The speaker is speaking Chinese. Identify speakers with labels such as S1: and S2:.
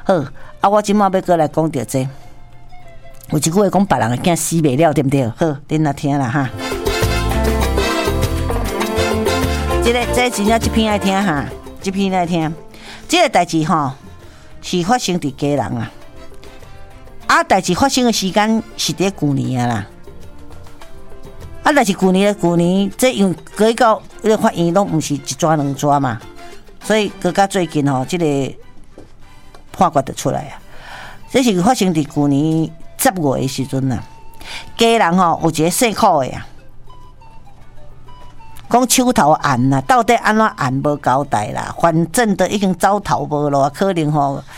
S1: 好，啊，我今麦要过来讲到这，有一句话讲别人的囝死袂了，对不对？好，恁来听啦哈。这真正这篇爱听哈，这篇爱听。这个代志吼是发生伫家人啊，啊，代志发生的时间是伫旧年啊啦。啊，但是旧年这因过到迄个法院拢毋是一抓两抓嘛，所以搁到最近吼，这个判决就出来啊。这是发生伫旧年10月的时阵啊，家人吼有一个姓苦的啊，讲手头案啊，到底安怎案无交代啦，反正都已经走投无路，可能吼